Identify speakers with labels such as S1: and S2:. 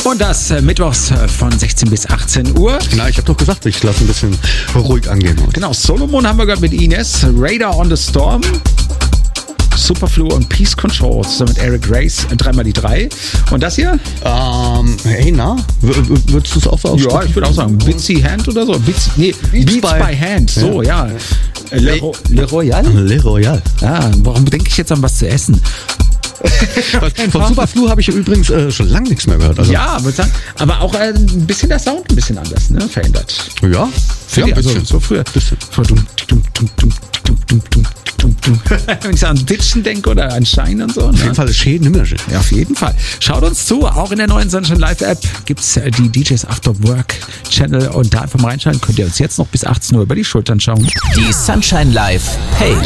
S1: Und das mittwochs von 16 bis 18 Uhr.
S2: Na, ich habe doch gesagt, ich lasse ein bisschen ruhig angehen.
S1: Genau, Solomon haben wir gehört mit Ines, Radar on the Storm, Superflu und Peace Control zusammen mit Eric Grace, 3x3. Und das hier?
S2: Hey, na? Würdest du es auch so aussprechen?
S1: Ja, ich würde auch sagen, Bitsy Hand oder so. Beats by Hand, so, ja. Le Royal?
S2: Le Royal.
S1: Ah, warum denke ich jetzt an was zu essen?
S2: Von Superflu habe ich übrigens schon lange nichts mehr gehört. Also.
S1: Ja, aber auch ein bisschen der Sound ein bisschen anders, ne? Verändert.
S2: Ja,
S1: Finde ich, also so früher. Wenn ich so an Ditchen denke oder an Shine und so.
S2: Auf jeden Fall ist Schäden immer schön.
S1: Ja, auf jeden Fall. Schaut uns zu, auch in der neuen Sunshine Live App gibt es die DJs After Work Channel und da einfach mal reinschalten. Könnt ihr uns jetzt noch bis 18 Uhr über die Schultern schauen.
S3: Die Sunshine Live Page.